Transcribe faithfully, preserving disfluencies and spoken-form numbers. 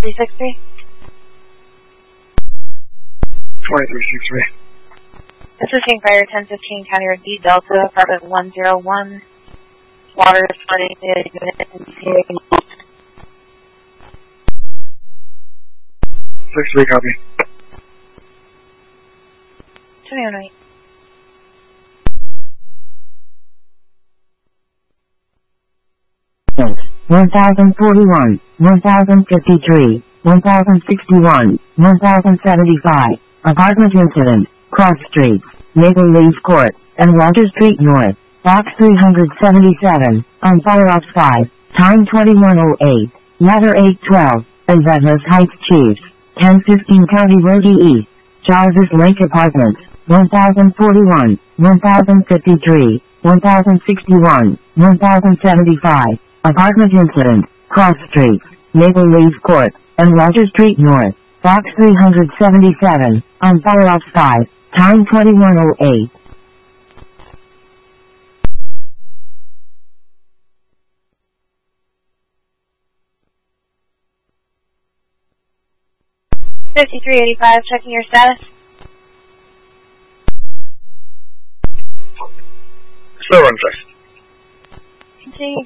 three six three. twenty-three six three. Assisting fire ten fifteen County Road D, Delta, apartment one zero one. Water is flooding the unit and hearing. six three, copy. twenty-one right. one thousand forty-one, one thousand fifty-three, one thousand sixty-one, one thousand seventy-five, apartment incident, cross streets, Maple Leaf Court, and Walter Street North, box three seventy-seven, on Fire Ops five, time twenty-one oh eight, ladder eight twelve, and Douglas Heights Chiefs, ten fifteen County Road E East, Jarvis Lake Apartments, one thousand forty-one, one thousand fifty-three, one thousand sixty-one, one thousand seventy-five, apartment incident, cross streets, Maple Leaf Court, and Walter Street North, box three seventy-seven, on Fire Ops five, time twenty-one oh eight. fifty-three eighty-five, checking your status. Still run fast. Continue